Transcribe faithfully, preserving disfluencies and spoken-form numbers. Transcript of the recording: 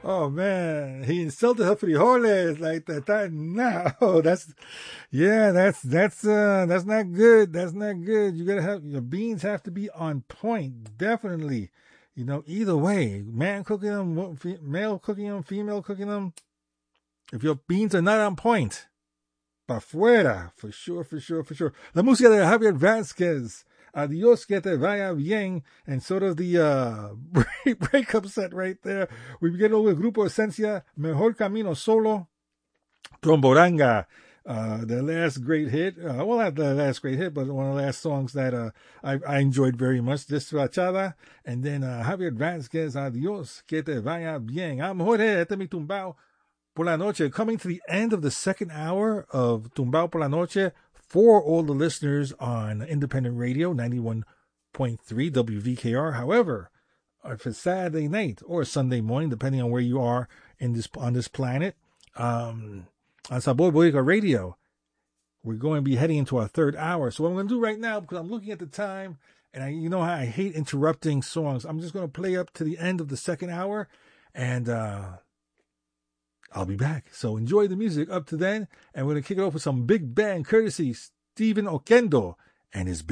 Oh man, he insulted her frijoles like that. No, that's yeah, that's that's uh that's not good. That's not good. You gotta have your beans have to be on point, definitely. You know, either way, man cooking them, male cooking them, female cooking them. If your beans are not on point, pa fuera, for sure, for sure, for sure. La música de Javier Vázquez. Adiós, que te vaya bien. And sort of the uh, break, breakup set right there. We begin with Grupo Esencia, Mejor Camino Solo, Tromboranga, uh, the last great hit. Uh, well, not the last great hit, but one of the last songs that uh, I, I enjoyed very much, Despachada. And then uh, Javier Vázquez, Adiós, que te vaya bien. I'm Jorge, este es mi Tumbao por la Noche. Coming to the end of the second hour of Tumbao por la Noche. For all the listeners on independent radio, ninety-one point three W V K R. However, if it's Saturday night or Sunday morning, depending on where you are in this on this planet, um, on Sabor Boricua Radio, we're going to be heading into our third hour. So what I'm going to do right now, because I'm looking at the time, and I, you know how I hate interrupting songs, I'm just going to play up to the end of the second hour, and uh, I'll be back. So enjoy the music up to then, and we're going to kick it off with some big band courtesy Stephen Oquendo and his